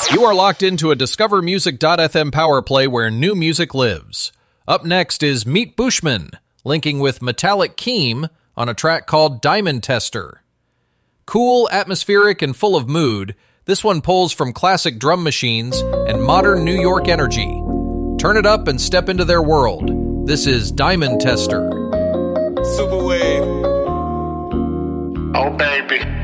You are locked into a DiscoverMusic.fm power play where new music lives. Up next is Meet Bushman, linking with Metallic Keem on a track called Diamond Tester. Cool, atmospheric, and full of mood, this one pulls from classic drum machines and modern New York energy. Turn it up and step into their world. This is Diamond Tester. Superwave. Oh, baby.